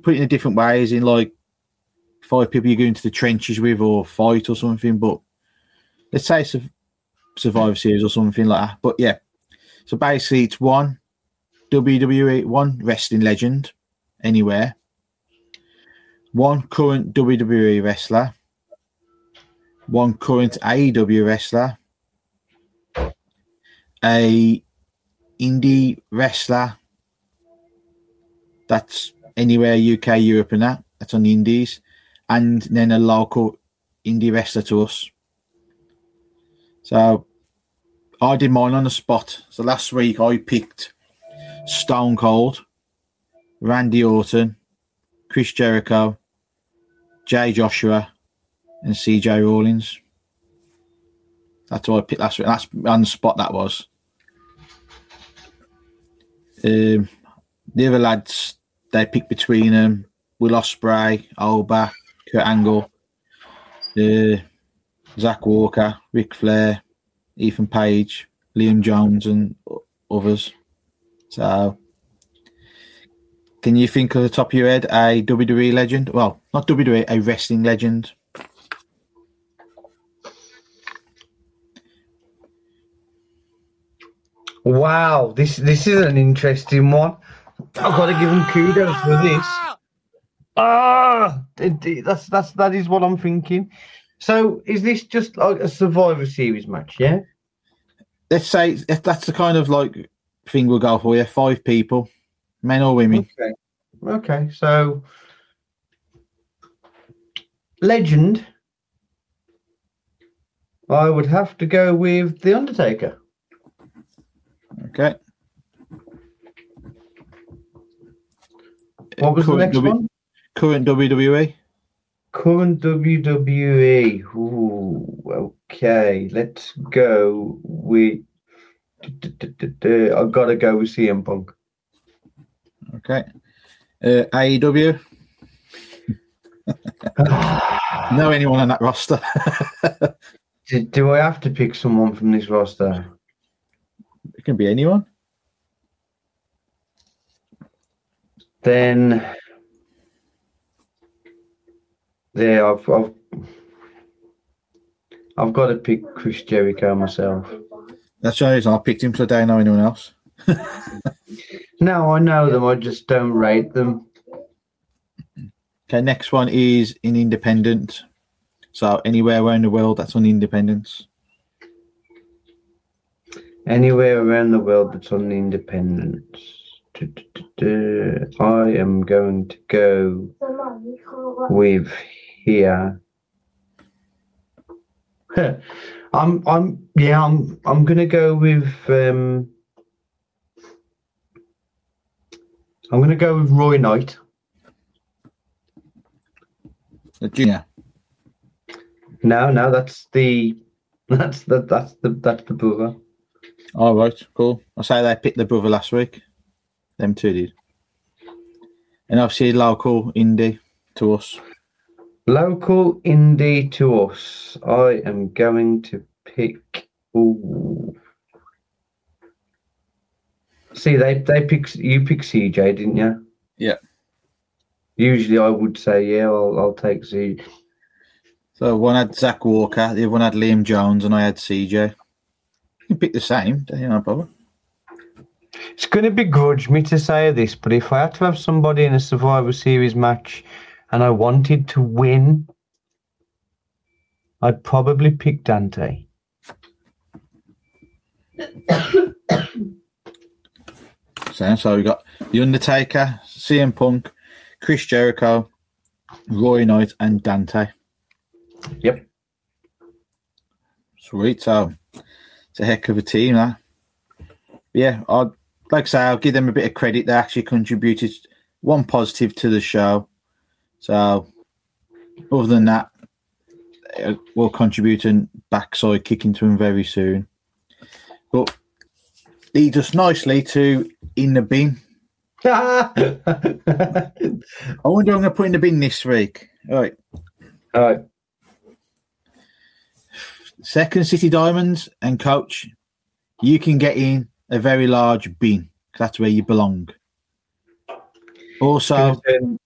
put it in a different ways, in like 5 people you go into the trenches with or fight or something. But let's say Survivor Series or something like that. But yeah, so basically it's one WWE, one wrestling legend anywhere, one current WWE wrestler, one current AEW wrestler, a indie wrestler that's anywhere UK, Europe, and that's on the indies, and then a local indie wrestler to us. So I did mine on the spot. So last week I picked Stone Cold, Randy Orton, Chris Jericho, Jay Joshua, and CJ Rollins. That's what I picked last week. That's on the spot, that was. The other lads, they picked between them: Will Ospreay, Oba, Kurt Angle, Zach Walker, Ric Flair, Ethan Page, Liam Jones, and others. So, can you think of the top of your head a WWE legend? Well, not WWE, a wrestling legend. Wow, this is an interesting one. I've got to give him kudos for this. That is what I'm thinking. So, is this just like a Survivor Series match? Yeah. Let's say that's the kind of like thing we'll go for. Yeah, 5 people, men or women. Okay. So, legend. I would have to go with The Undertaker. Okay. What was the next one? Current WWE. Current WWE. Ooh, okay. Let's go with. I've got to go with CM Punk. Okay. AEW. Know anyone on that roster? Do I have to pick someone from this roster? It can be anyone. Then, yeah, I've got to pick Chris Jericho myself. That's the only reason I picked him, because I don't know anyone else. No, I know them. I just don't rate them. Okay, next one is in independent. So anywhere around the world, that's on independence. Anywhere around the world that's on the independence. I am going to go with here. I'm gonna go with I'm gonna go with Roy Knight. The junior. No, that's the brother. All right, cool. I say they picked the brother last week. Them two did. And obviously local indie to us. Local indie to us. I am going to pick. Ooh. See, you pick CJ, didn't you? Yeah. Usually, I would say, yeah, I'll take CJ. So one had Zach Walker, the other one had Liam Jones, and I had CJ. You can pick the same, don't you know, brother? It's going to begrudge me to say this, but if I had to have somebody in a Survivor Series match and I wanted to win, I'd probably pick Dante. So we got The Undertaker, CM Punk, Chris Jericho, Roy Knight, and Dante. Yep. Sweet. So it's a heck of a team, that. Yeah, I'll give them a bit of credit. They actually contributed one positive to the show. So other than that, we'll contribute and backside kick into them very soon. But leads us nicely to In the Bin. I wonder what I'm going to put in the bin this week. All right. Second City Diamonds and Coach, you can get in a very large bin. That's where you belong. Also,